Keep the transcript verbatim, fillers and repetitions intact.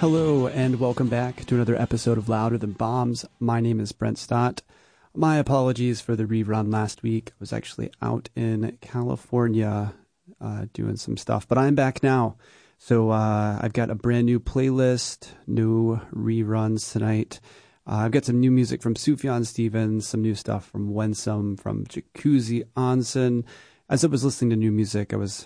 Hello and welcome back to another episode of Louder Than Bombs. My name is Brent Stott. My apologies for the rerun last week. I was actually out in California uh, doing some stuff, but I'm back now. So uh, I've got a brand new playlist, new reruns tonight. Uh, I've got some new music from Sufjan Stevens, some new stuff from Wensum, from Jacuzzi Onsen. As I was listening to new music, I was